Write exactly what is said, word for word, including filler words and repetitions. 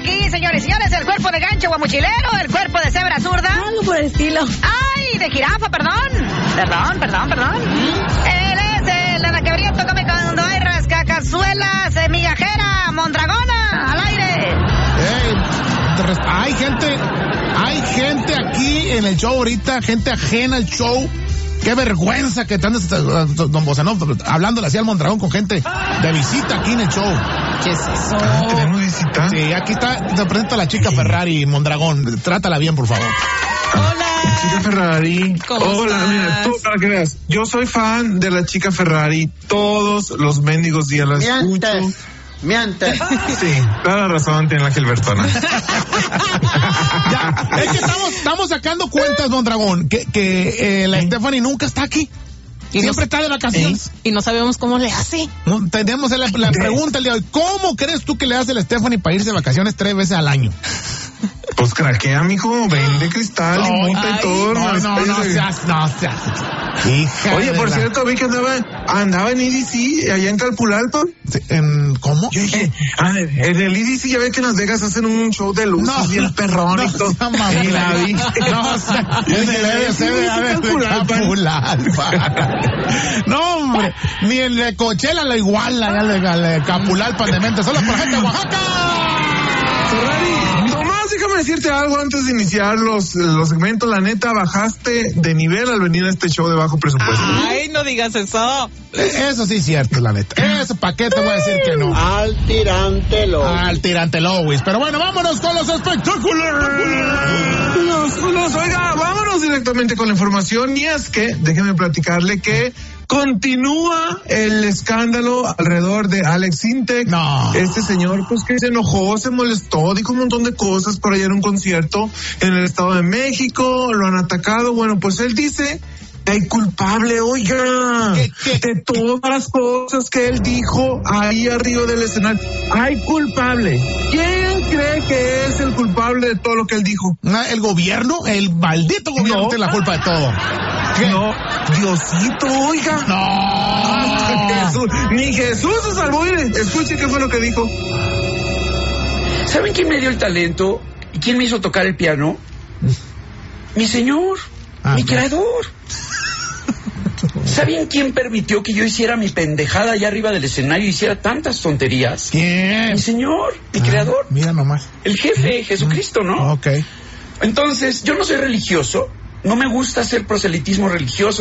aquí, señores y señores, el cuerpo de gancho guamuchilero, el cuerpo de cebra zurda. Algo por el estilo. ¡Ay, de jirafa, perdón! Perdón, perdón, perdón. Él es el anaquebriento, come cuando hay rascacazuelas, eh, migajera, mondragona, al aire. Hey, hay gente, hay gente aquí en el show ahorita, gente ajena al show. Qué vergüenza que te andes, don Bosanov, hablándole así al Mondragón con gente de visita aquí en el show. ¿Qué es eso? Ah, ¿tenemos visita? Sí, aquí está, te presento a la chica Ferrari, Mondragón. Trátala bien, por favor. Hola. Chica Ferrari. ¿Cómo Hola, estás? mira, tú para que veas. Yo soy fan de la chica Ferrari. Todos los mendigos días la escucho. Miente. Sí, toda la razón tiene la Gilbertona. Ya, es que estamos, estamos sacando cuentas, Mondragón, que, que eh, la Stephanie nunca está aquí. Y Siempre no- está de vacaciones. Y no sabemos cómo le hace. No, tenemos la, la pregunta el día de hoy. ¿Cómo crees tú que le hace la Stephanie para irse de vacaciones tres veces al año? Pues craquea, mijo, vende cristal y monta y ay, todo. No, no, no seas, no seas. Hija Oye, de por la- cierto, vi que andaba, andaba en E D C, allá en Calpulalpa. Sí, ¿en ¿Cómo? Yo dije, ah, en el E D C ya ve que en Las Vegas hacen un show de luces No, bien perrón no, y todo. sea mamón. Y la vi. No, o sea, Yo ese dije, debe sí, ser de sí, haber de Calpulalpa. Capulalpa. No, hombre, ni el de Coachella lo iguala, ya el de, el de Capulalpa de mente, solo por gente de Oaxaca. Ferrari, nomás déjame decirte algo antes de iniciar los, los segmentos. La neta, bajaste de nivel al venir a este show de bajo presupuesto. Ay, no digas eso. Eh, Eso sí es cierto, la neta. Eso, ¿para qué te voy a decir que no? Al tirante lo. Al tirante Lois. Pero bueno, vámonos con los espectáculos. Los, los, oiga, vámonos directamente con la información. Y es que, déjeme platicarle que continúa el escándalo alrededor de Alex Intec. No. Este señor, pues que se enojó, se molestó, dijo un montón de cosas por allá en un concierto en el Estado de México, lo han atacado. Bueno, pues él dice que hay culpable, oiga, ¿Qué, qué? de todas las cosas que él dijo ahí arriba del escenario. Hay culpable. ¿Quién cree que es el culpable de todo lo que él dijo? Ah, ¿El gobierno? El maldito gobierno No. tiene la culpa de todo. ¿Qué? No, Diosito, oiga. No. Jesús, ni Jesús se salvó. Mire, escuche qué fue lo que dijo. ¿Saben quién me dio el talento? ¿Y quién me hizo tocar el piano? Mi señor, Ah, mi claro. creador. ¿Saben quién permitió que yo hiciera mi pendejada allá arriba del escenario y hiciera tantas tonterías? ¿Quién? Mi señor, mi Ah, creador, Mira nomás. el jefe, Jesucristo, ¿no? Ok. Entonces, yo no soy religioso, no me gusta hacer proselitismo religioso.